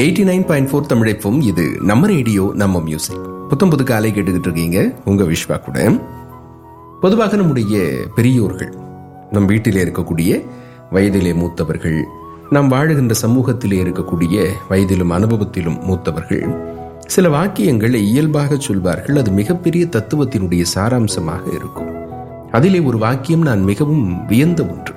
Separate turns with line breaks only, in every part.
89.4 தமிழைப்பும். இது நம்ம ரேடியோ, நம்ம மியூசிக். புது காலை கேட்டுக்கிட்டு இருக்கீங்க உங்க விஸ்வா கூட. பொதுவாக நம்முடைய பெரியோர்கள், நம் வீட்டிலே இருக்கக்கூடிய வயதிலே மூத்தவர்கள், நாம் வாழுகின்ற சமூகத்திலே இருக்கக்கூடிய வயதிலும் அனுபவத்திலும் மூத்தவர்கள் சில வாக்கியங்களை இயல்பாக சொல்வார்கள். அது மிகப்பெரிய தத்துவத்தினுடைய சாராம்சமாக இருக்கும். அதிலே ஒரு வாக்கியம் நான் மிகவும் வியந்த ஒன்று.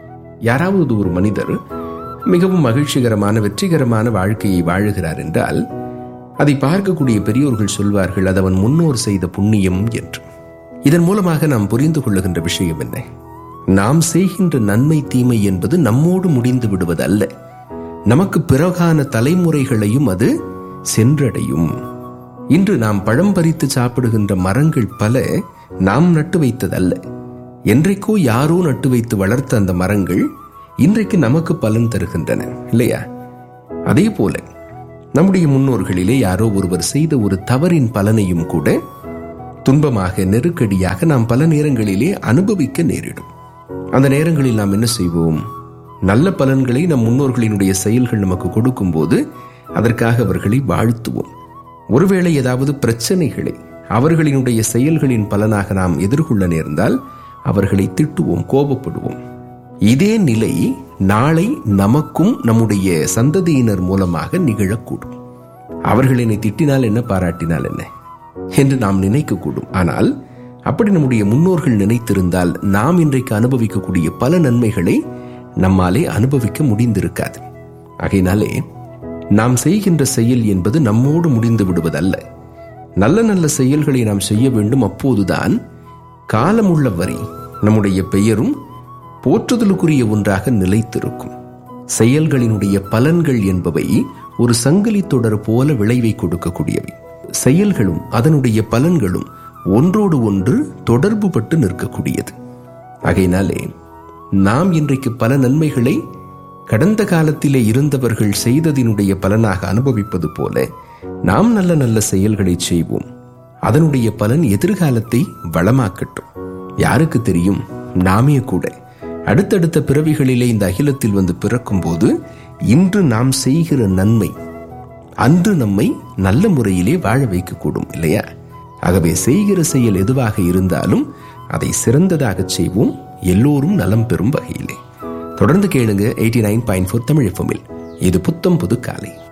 யாராவது ஒரு மனிதர் மிகவும் மகிழ்ச்சிகரமான வெற்றிகரமான வாழ்க்கையை வாழுகிறார் என்றால் அதை பார்க்கக்கூடிய பெரியோர்கள் சொல்வார்கள், அது அவன் முன்னோர் செய்த புண்ணியம் என்று. இதன் மூலமாக நாம் புரிந்து கொள்ளுகின்ற விஷயம் என்ன? நாம் செய்கின்ற நன்மை தீமை என்பது நம்மோடு முடிந்து விடுவதல்ல, நமக்கு பிறகான தலைமுறைகளையும் அது சென்றடையும். இன்று நாம் பழம் பறித்து சாப்பிடுகின்ற மரங்கள் பல நாம் நட்டு வைத்ததல்ல. என்றைக்கோ யாரோ நட்டு வைத்து வளர்த்த அந்த மரங்கள் இன்றைக்கு நமக்கு பலன் தருகின்றன, இல்லையா? அதே போல நம்முடைய முன்னோர்களிலே யாரோ ஒருவர் செய்த ஒரு தவறின் பலனையும் கூட துன்பமாக, நெருக்கடியாக நாம் பல நேரங்களிலே அனுபவிக்க நேரிடும். அந்த நேரங்களில் நாம் என்ன செய்வோம்? நல்ல பலன்களை நம் முன்னோர்களினுடைய செயல்கள் நமக்கு கொடுக்கும் போது அதற்காக அவர்களை வாழ்த்துவோம். ஒருவேளை ஏதாவது பிரச்சனைகளை அவர்களினுடைய செயல்களின் பலனாக நாம் எதிர்கொள்ள நேர்ந்தால் அவர்களை திட்டுவோம், கோபப்படுவோம். இதே நிலை நாளை நமக்கும் நம்முடைய சந்ததியினர் மூலமாக நிகழக்கூடும். அவர்கள் என்னை திட்டினால் என்ன, பாராட்டினால் என்ன என்று நாம் நினைக்கக்கூடும். ஆனால் அப்படி நம்முடைய முன்னோர்கள் நினைத்திருந்தால் நாம் இன்றைக்கு அனுபவிக்கக்கூடிய பல நன்மைகளை நம்மாலே அனுபவிக்க முடிந்திருக்காது. ஆகையினாலே நாம் செய்கின்ற செயல் என்பது நம்மோடு முடிந்து விடுவதல்ல. நல்ல நல்ல செயல்களை நாம் செய்ய வேண்டும். அப்போதுதான் காலமுள்ள வரை நம்முடைய பெயரும் போற்றுதலுக்குரிய ஒன்றாக நிலைத்திருக்கும். செயல்களினுடைய பலன்கள் என்பவை ஒரு சங்கிலி தொடர் போல விளைவை கொடுக்கக்கூடியவை. செயல்களும் அதனுடைய பலன்களும் ஒன்றோடு ஒன்று தொடர்பு பட்டு நிற்கக்கூடியது. ஆகையினாலே நாம் இன்றைக்கு பல நன்மைகளை கடந்த காலத்திலே இருந்தவர்கள் செய்ததினுடைய பலனாக அனுபவிப்பது போல நாம் நல்ல நல்ல செயல்களை செய்வோம். அதனுடைய பலன் எதிர்காலத்தை வளமாக்கட்டும். யாருக்கு தெரியும், நாமே கூட அடுத்தடுத்த பிறவிகளிலே இந்த அகிலத்தில் வந்து பிறக்கும் போது இன்று நாம் செய்கிற நன்மை அன்று நம்மை நல்ல முறையிலே வாழ வைக்கக்கூடும், இல்லையா? ஆகவே செய்கிற செயல் எதுவாக இருந்தாலும் அதை சிறந்ததாக செய்வோம், எல்லோரும் நலம் பெறும் வகையிலே. தொடர்ந்து கேளுங்க 89.4 தமிழ் FM. இது புத்தம் புது காலை.